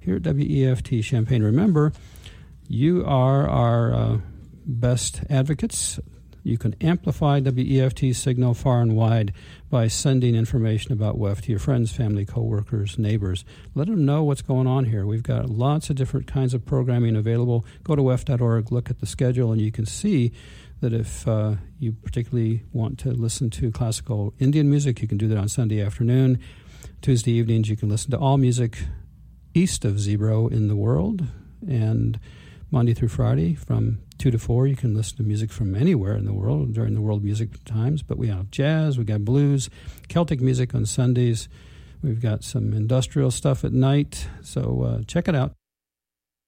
here at WEFT Champaign. Remember, you are our best advocates. You can amplify WEFT's signal far and wide by sending information about WEF to your friends, family, coworkers, neighbors. Let them know what's going on here. We've got lots of different kinds of programming available. Go to WEF.org, look at the schedule, and you can see that if you particularly want to listen to classical Indian music, you can do that on Sunday afternoon. Tuesday evenings, you can listen to all music east of Zebro in the world. And Monday through Friday from 2 to 4, you can listen to music from anywhere in the world during the World Music Times. But we have jazz, we got blues, Celtic music on Sundays. We've got some industrial stuff at night. So check it out.